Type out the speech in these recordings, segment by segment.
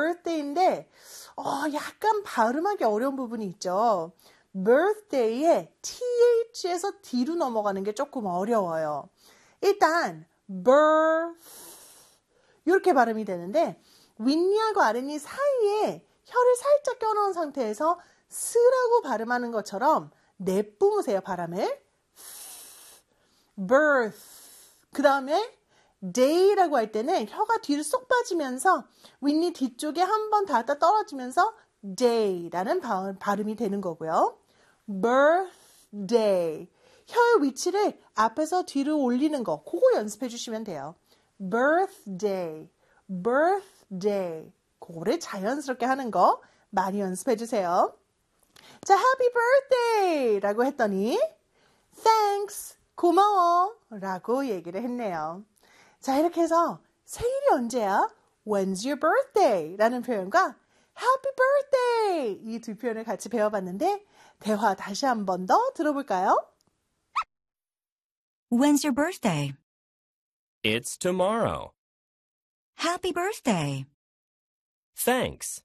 birthday인데 약간 발음하기 어려운 부분이 있죠. birthday에 th에서 d로 넘어가는 게 조금 어려워요. 일단 이렇게 발음이 되는데 윗니하고 아랫니 사이에 혀를 살짝 껴놓은 상태에서 스라고 발음하는 것처럼 내뿜으세요, 바람을. birth. 그 다음에 day라고 할 때는 혀가 뒤로 쏙 빠지면서 윗니 뒤쪽에 한 번 닿았다 떨어지면서 day라는 발음이 되는 거고요. birthday. 혀의 위치를 앞에서 뒤로 올리는 거, 그거 연습해 주시면 돼요. birthday. birthday. 그거를 자연스럽게 하는 거 많이 연습해 주세요. 자, happy birthday! 라고 했더니 thanks, 고마워 라고 얘기를 했네요. 자, 이렇게 해서 생일이 언제야? When's your birthday? 라는 표현과 happy birthday! 이 두 표현을 같이 배워봤는데 대화 다시 한 번 더 들어볼까요? When's your birthday? It's tomorrow. Happy birthday. Thanks.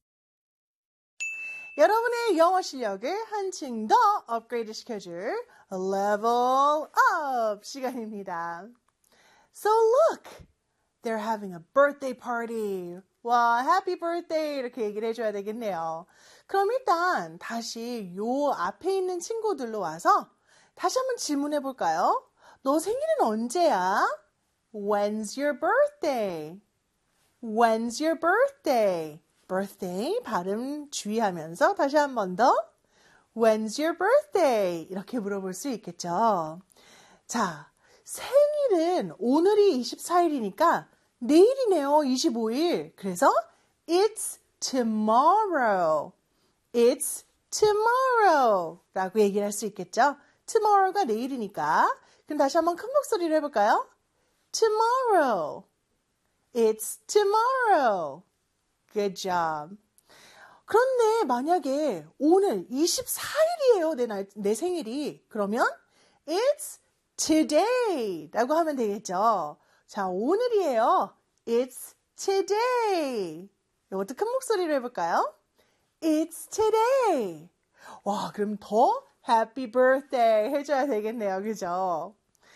여러분의 영어 실력을 한층 더 업그레이드 시켜줄 Level Up 시간입니다. So look, they're having a birthday party. 와, happy birthday 이렇게 얘기를 해줘야 되겠네요. 그럼 일단 다시 요 앞에 있는 친구들로 와서 다시 한번 질문해 볼까요? 너 생일은 언제야? When's your birthday? When's your birthday? birthday 발음 주의하면서 다시 한 번 더 When's your birthday? 이렇게 물어볼 수 있겠죠. 자, 생일은 오늘이 24일이니까 내일이네요. 25일. 그래서 It's tomorrow. It's tomorrow 라고 얘기를 할 수 있겠죠. tomorrow가 내일이니까. 그럼 다시 한번 큰 목소리로 해볼까요? Tomorrow. It's tomorrow. Good job. 그런데 만약에 오늘 24일이에요. 내 생일이. 그러면 It's today 라고 하면 되겠죠. 자, 오늘이에요. It's today. 이것도 큰 목소리로 해볼까요? It's today. 와, 그럼 더 Happy birthday 해줘야 되겠네요. 그죠?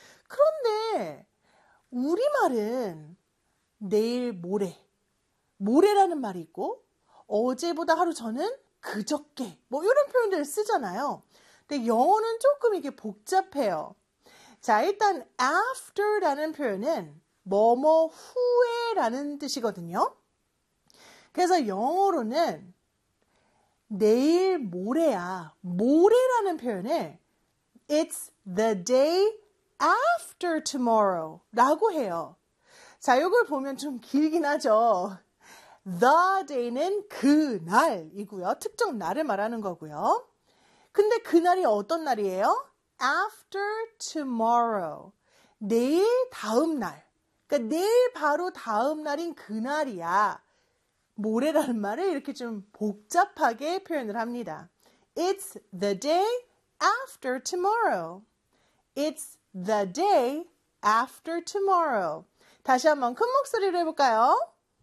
그런데 우리말은 내일 모레라는 말이 있고 어제보다 하루 전은 그저께 뭐 이런 표현들을 쓰잖아요. 근데 영어는 조금 이게 복잡해요. 자, 일단 after라는 표현은 뭐뭐 후에라는 뜻이거든요. 그래서 영어로는 내일 모레야. 모레라는 표현을 It's the day after tomorrow 라고 해요. 자, 이걸 보면 좀 길긴 하죠. The day는 그날이고요. 특정 날을 말하는 거고요. 근데 그날이 어떤 날이에요? After tomorrow. 내일 다음 날. 그러니까 내일 바로 다음 날인 그날이야. 모레라는 말을 이렇게 좀 복잡하게 표현을 합니다. It's the day after tomorrow. It's the day after tomorrow. 다시 한번 큰 목소리로 해볼까요?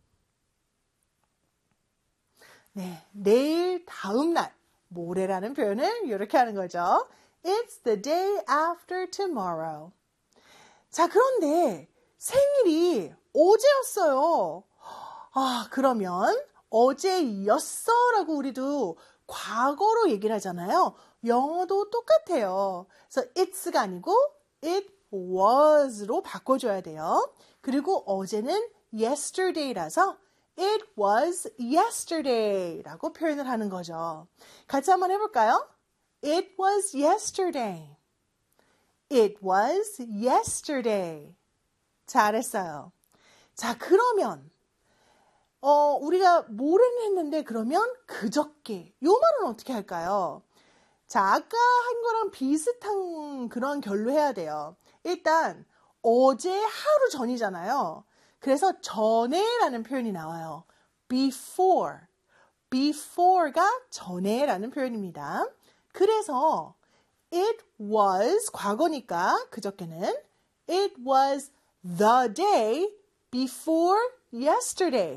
네, 내일 다음 날, 모레라는 표현을 이렇게 하는 거죠. It's the day after tomorrow. 자, 그런데 생일이 어제였어요. 아, 그러면 어제였어 라고 우리도 과거로 얘기를 하잖아요. 영어도 똑같아요. 그래서 it's가 아니고 it was로 바꿔줘야 돼요. 그리고 어제는 yesterday라서 it was yesterday 라고 표현을 하는 거죠. 같이 한번 해볼까요? It was yesterday. It was yesterday. 잘했어요. 자, 그러면 우리가 모레는 했는데 그러면 그저께. 요 말은 어떻게 할까요? 자, 아까 한 거랑 비슷한 그런 결로 해야 돼요. 일단 어제 하루 전이잖아요. 그래서 전에라는 표현이 나와요. before. before가 전에라는 표현입니다. 그래서 it was 과거니까 그저께는 it was the day before yesterday.